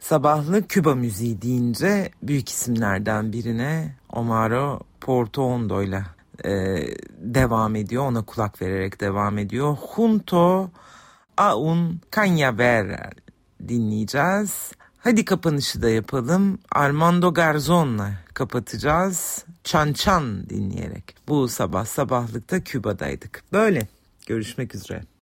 Sabahlı Küba müziği deyince büyük isimlerden birine Omaro Portuondo ile devam ediyor. Ona kulak vererek devam ediyor. Junto a un cañaveral dinleyeceğiz. Hadi kapanışı da yapalım. Armando Garzon'la kapatacağız. Çan Çan dinleyerek. Bu sabahlıkta Küba'daydık. Böyle. Görüşmek üzere.